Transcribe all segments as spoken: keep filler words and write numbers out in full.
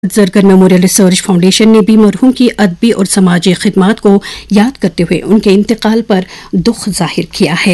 Zargar memorial research foundation ने भी मरहूम की अदबी और समाजी खिदमात को याद करते हुए उनके इंतकाल पर दुख जाहिर किया है।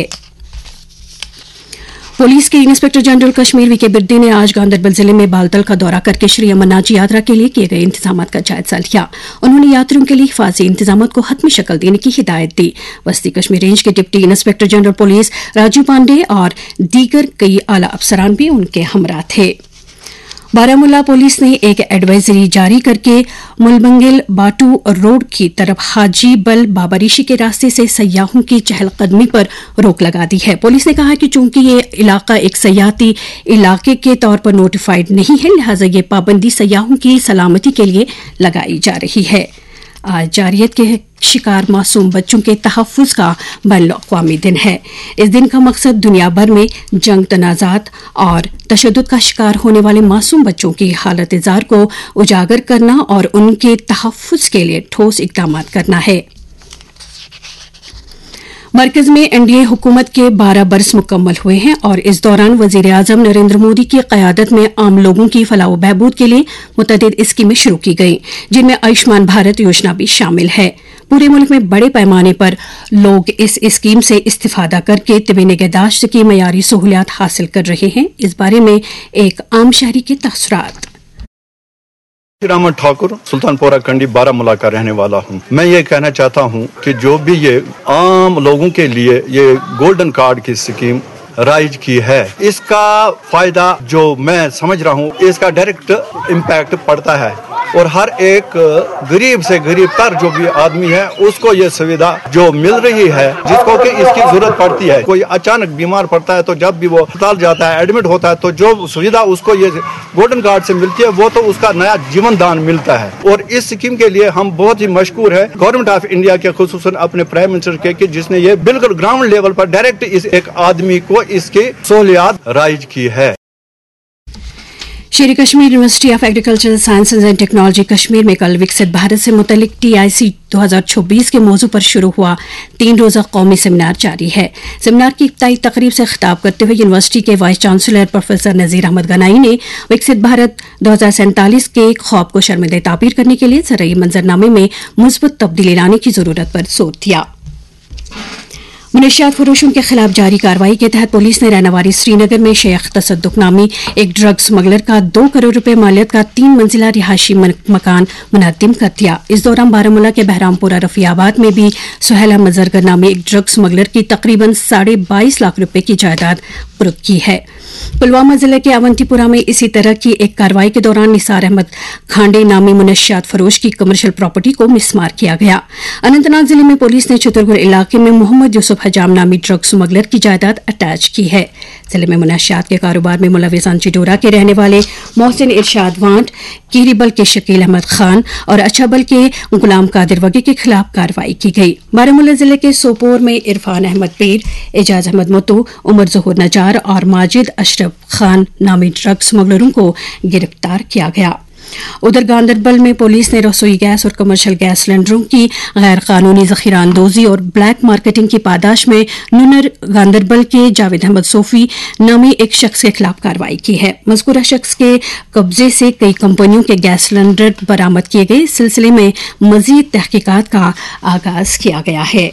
पुलिस के इंस्पेक्टर जनरल कश्मीर वी के बिरदी ने आज गांदरबल जिले में बालतल का दौरा करके श्री अमरनाथ यात्रा के लिए किए गए इंतजाम का जायजा लिया। उन्होंने यात्रियों के लिए हिफाजी इंतजाम को हतमी शक्ल देने की हिदायत दी। वस्ती कश्मीर रेंज के deputy inspector general police Raju Pandey और दीगर कई आला अफसरान भी उनके हमरा थे। बारामूला पुलिस ने एक एडवाइजरी जारी करके मुलबंगिल बाटू रोड की तरफ हाजी बल बाबा ऋषि के रास्ते से सयाहों की चहलकदमी पर रोक लगा दी है। पुलिस ने कहा कि चूंकि ये इलाका एक सयाहती इलाके के तौर पर नोटिफाइड नहीं है, लिहाजा ये पाबंदी सयाहों की सलामती के लिए लगाई जा रही है। आज जारियत के शिकार मासूम बच्चों के तहफ़्फ़ुज़ का बैनुल अक़वामी दिन है। इस दिन का मकसद दुनिया भर में जंग, तनाज़ात और तशद्दुद का शिकार होने वाले मासूम बच्चों की हालत ज़ार को उजागर करना और उनके तहफ़्फ़ुज़ के लिए ठोस इक़दाम करना है। मरकज में एनडीए हुकूमत के बारह बरस मुकम्मल हुए हैं और इस दौरान वजीर आजम नरेंद्र मोदी की क़यादत में आम लोगों की फलाह व बहबूद के लिए मुतअद्दिद स्कीमें शुरू की गई, जिनमें आयुष्मान भारत योजना भी शामिल है। पूरे मुल्क में बड़े पैमाने पर लोग इस स्कीम से इस्तिफादा करके तिबी निगहदाश्त की मयारी सहूलियात हासिल कर रहे हैं। इस बारे में एक आम शहरी के तअस्सुरात। रामन ठाकुर सुल्तानपुरा कंडी बारामूला का रहने वाला हूँ। मैं ये कहना चाहता हूँ कि जो भी ये आम लोगों के लिए ये गोल्डन कार्ड की स्कीम राइज की है, इसका फायदा जो मैं समझ रहा हूँ, इसका डायरेक्ट इम्पैक्ट पड़ता है और हर एक गरीब से गरीब तर जो भी आदमी है उसको ये सुविधा जो मिल रही है, जिसको कि इसकी जरूरत पड़ती है। कोई अचानक बीमार पड़ता है तो जब भी वो अस्पताल जाता है, एडमिट होता है, तो जो सुविधा उसको ये गोल्डन कार्ड से मिलती है वो तो उसका नया जीवन दान मिलता है। और इस स्कीम के लिए हम बहुत ही मशकूर है गवर्नमेंट ऑफ इंडिया के, खुसूसन अपने प्राइम मिनिस्टर के, कि जिसने ये बिल्कुल ग्राउंड लेवल पर डायरेक्ट इस एक आदमी को इसकी सहूलियात राइज की है। शेर Kashmir university of agricultural sciences and technology Kashmir में कल विकसित भारत से मुतल्लिक टीआईसी दो हज़ार चौबीस के मौजू पर शुरू हुआ तीन रोजा कौमी सेमिनार जारी है। सेमिनार की इब्तिदाई तकरीब से खिताब करते हुए यूनिवर्सिटी के vice chancellor professor Nazir Ahmad Ganai ने विकसित भारत दो हज़ार सैंतालीस के ख्वाब को शर्मिंदा ताबीर करने के लिए ज़रई मंजरनामे में मुस्बत तब्दीली लाने की जरूरत पर जोर दिया। मनशियात फरोशों के खिलाफ जारी कार्रवाई के तहत पुलिस ने रहनवारी श्रीनगर में शेख तसद्दुक नामी एक ड्रग स्मगलर का दो करोड़ रुपए मालियत का तीन मंजिला रिहायशी मकान मुनहद्दिम कर दिया। इस दौरान बारामूला के बहरामपुरा रफियाबाद में भी सुहेल अहमद जरगर नामी एक ड्रग स्मगलर की तकरीबन साढ़े बाईस लाख रुपए की जायदाद कुर्क की है। पुलवामा जिले के अवंतीपुरा में इसी तरह की एक कार्रवाई के दौरान निसार अहमद खांडे नामी मुनशियात फरोश की कमर्शियल प्रॉपर्टी को मिसमार किया गया। अनंतनाग जिले में पुलिस ने चितरगुल इलाके में मोहम्मद यूसुफ हजाम नामी ड्रग स्मगलर की जायदाद अटैच की है। जिले में मुनशियात के कारोबार में मुलविस चिडोरा के रहने वाले मोहसिन इरशाद वांट, कीरीबल के शकील अहमद खान और अच्छाबल के गुलाम कादिर वगी के खिलाफ कार्रवाई की गई। बारामूला जिले के सोपोर में इरफान अहमद पीर, एजाज अहमद मोतू, उमर जहूर नजार और माजिद अशरफ खान नामी ड्रग स्मगलरों को गिरफ्तार किया गया। उधर गांदरबल में पुलिस ने रसोई गैस और कमर्शियल गैस सिलेंडरों की गैर कानूनी जखीरा अंदोजी और ब्लैक मार्केटिंग की पादाश में नुनर गांदरबल के जावेद अहमद सोफी नामी एक शख्स के खिलाफ कार्रवाई की है। मज़कूरा शख्स के कब्जे से कई कंपनियों के गैस सिलेंडर बरामद किए गए। इस सिलसिले में मजीद तहकीकात का आगाज किया गया है।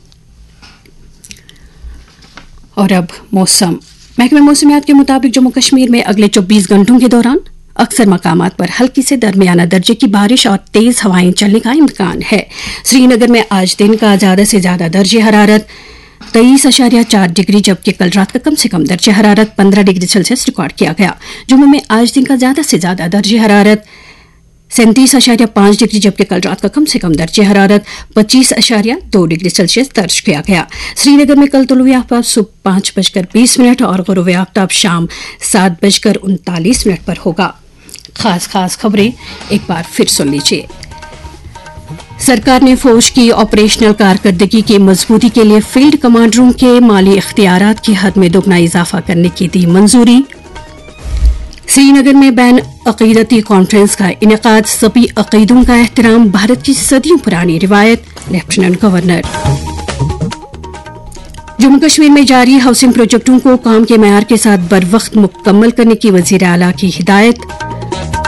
और अब मौसम। महकमे मौसमियात के मुताबिक जम्मू कश्मीर में अगले चौबीस घंटों के दौरान अक्सर मकामात पर हल्की से दरमियाना दर्जे की बारिश और तेज हवाएं चलने का इम्कान है। श्रीनगर में आज दिन का ज्यादा से ज्यादा दर्जे हरारत तेईस अशारिया चार डिग्री जबकि कल रात का कम से कम दर्जे हरारत पंद्रह डिग्री सेल्सियस रिकॉर्ड किया गया। जम्मू में आज दिन का ज्यादा से ज्यादा दर्जे हरारत सैंतीस अशारिया पांच डिग्री जबकि कल रात का कम से कम दर्जे हरारत पच्चीस अशारिया दो डिग्री सेल्सियस दर्ज किया गया। श्रीनगर में कल तुलुए आफ्ताब सुबह पांच बजकर बीस मिनट और गुरूब आफ्ताब शाम सात बजकर उनतालीस मिनट पर होगा। खास खास खबरें एक बार फिर सुन लीजिए। सरकार ने फौज की ऑपरेशनल कारकर्दगी की मजबूती के लिए फील्ड कमांडरों के माली इख्तियारात की हद में दोगुना इजाफा करने की दी मंजूरी। श्रीनगर में बैन अकीदती कॉन्फ्रेंस का इनेकाद, सभी अकीदों का एहतराम भारत की सदियों पुरानी रिवायत, लेफ्टिनेंट गवर्नर। जम्मू कश्मीर में जारी हाउसिंग प्रोजेक्टों को काम के मयार के साथ बर वक्त मुकम्मल करने की वजीर आला की हिदायत।